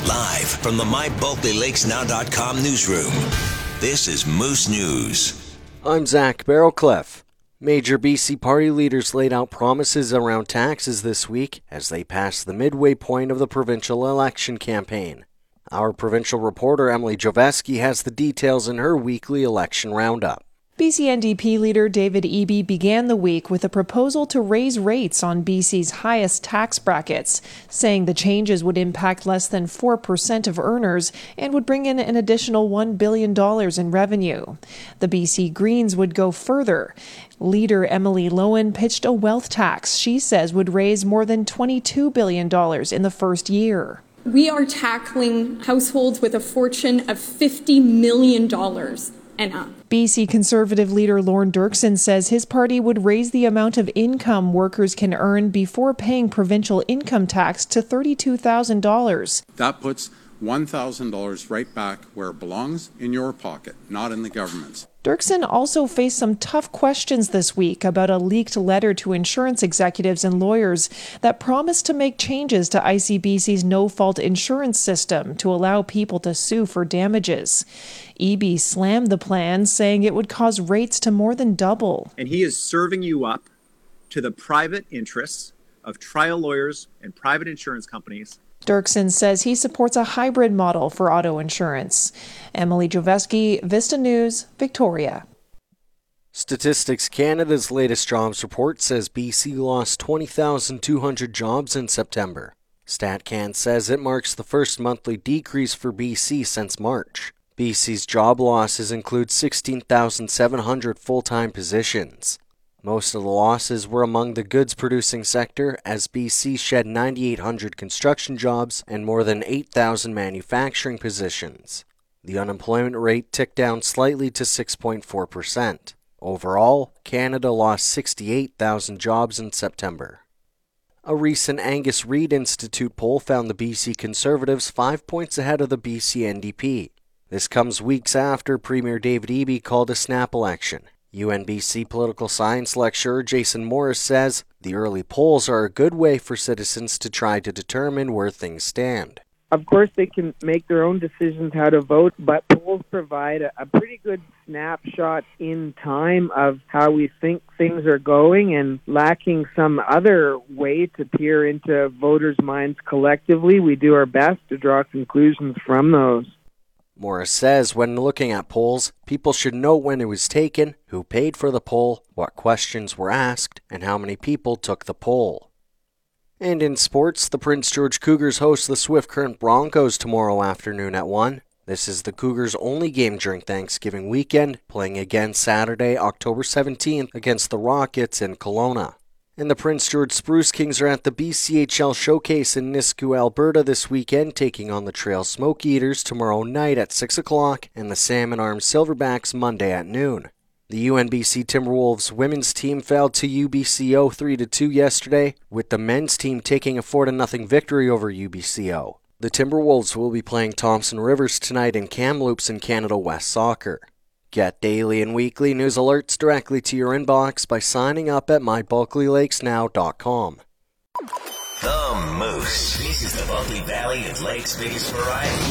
Live from the MyBulkleyLakesNow.com newsroom, this is Moose News. I'm Zach Barrowcliff. Major BC party leaders laid out promises around taxes this week as they passed the midway point of the provincial election campaign. Our provincial reporter Emily Joveski has the details in her weekly election roundup. BC NDP leader David Eby began the week with a proposal to raise rates on BC's highest tax brackets, saying the changes would impact less than 4% of earners and would bring in an additional $1 billion in revenue. The BC Greens would go further. Leader Emily Lowen pitched a wealth tax she says would raise more than $22 billion in the first year. We are tackling households with a fortune of $50 million and up. BC Conservative leader Lorne Dirksen says his party would raise the amount of income workers can earn before paying provincial income tax to $32,000. That puts $1,000 right back where it belongs, in your pocket, not in the government's. Dirksen also faced some tough questions this week about a leaked letter to insurance executives and lawyers that promised to make changes to ICBC's no-fault insurance system to allow people to sue for damages. Eby slammed the plan, saying it would cause rates to more than double. And he is serving you up to the private interests of trial lawyers and private insurance companies. Dirksen says he supports a hybrid model for auto insurance. Emily Joveski, Vista News, Victoria. Statistics Canada's latest jobs report says BC lost 20,200 jobs in September. StatCan says it marks the first monthly decrease for BC since March. BC's job losses include 16,700 full-time positions. Most of the losses were among the goods-producing sector as BC shed 9,800 construction jobs and more than 8,000 manufacturing positions. The unemployment rate ticked down slightly to 6.4%. Overall, Canada lost 68,000 jobs in September. A recent Angus Reid Institute poll found the BC Conservatives 5 points ahead of the BC NDP. This comes weeks after Premier David Eby called a snap election. UNBC political science lecturer Jason Morris says the early polls are a good way for citizens to try to determine where things stand. Of course, they can make their own decisions how to vote, but polls provide a pretty good snapshot in time of how we think things are going, and lacking some other way to peer into voters' minds collectively, we do our best to draw conclusions from those. Morris says when looking at polls, people should know when it was taken, who paid for the poll, what questions were asked, and how many people took the poll. And in sports, the Prince George Cougars host the Swift Current Broncos tomorrow afternoon at 1. This is the Cougars' only game during Thanksgiving weekend, playing again Saturday, October 17th against the Rockets in Kelowna. And the Prince George Spruce Kings are at the BCHL Showcase in Nisku, Alberta this weekend, taking on the Trail Smoke Eaters tomorrow night at 6 o'clock and the Salmon Arm Silverbacks Monday at noon. The UNBC Timberwolves women's team fell to UBCO 3-2 yesterday, with the men's team taking a 4-0 victory over UBCO. The Timberwolves will be playing Thompson Rivers tonight in Kamloops in Canada West Soccer. Get daily and weekly news alerts directly to your inbox by signing up at MyBulkleyLakesNow.com. The Moose. This is the Bulkley Valley and Lakes' biggest variety.